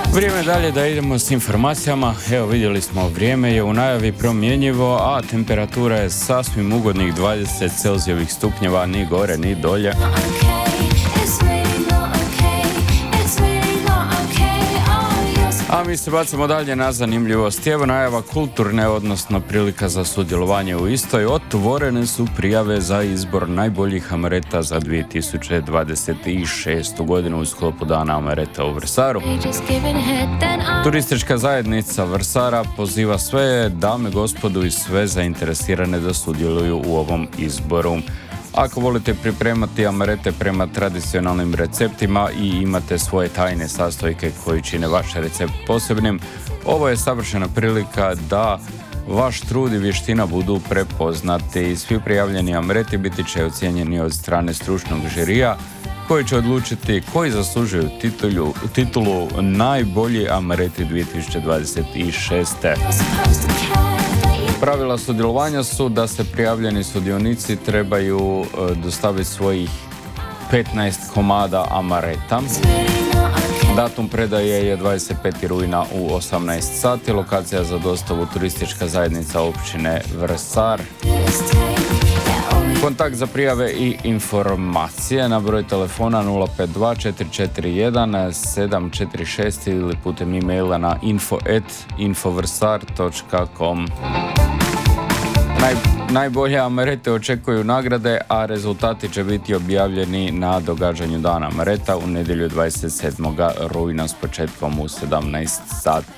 Vrijeme dalje da idemo s informacijama. Evo, vidjeli smo, vrijeme je u najavi promjenjivo, a temperatura je sasvim ugodnih 20 Celzijevih stupnjeva, ni gore ni dolje. A mi se bacimo dalje na zanimljivost. Evo najava kulturne, odnosno prilika za sudjelovanje u istoj. Otvorene su prijave za izbor najboljih amareta za 2026. godinu u sklopu Dana amareta u Vrsaru. Turistička zajednica Vrsara poziva sve dame, gospodu i sve zainteresirane da sudjeluju u ovom izboru. Ako volite pripremati amarete prema tradicionalnim receptima i imate svoje tajne sastojke koji čine vaš recept posebnim, ovo je savršena prilika da vaš trud i vještina budu prepoznati. Svi prijavljeni amareti biti će ocijenjeni od strane stručnog žirija koji će odlučiti koji zaslužuju titulu najbolji amareti 2026. Pravila sudjelovanja su da se prijavljeni sudionici trebaju dostaviti svojih 15 komada amareta. Datum predaje je 25. rujna u 18 sati. Lokacija za dostavu turistička zajednica općine Vrsar. Kontakt za prijave i informacije na broj telefona 052 441 746 ili putem e-maila na info@infovrsar.com. Najbolje amarete očekuju nagrade, a rezultati će biti objavljeni na događanju Dana amareta u nedjelju 27. rujna s početkom u 17 sati.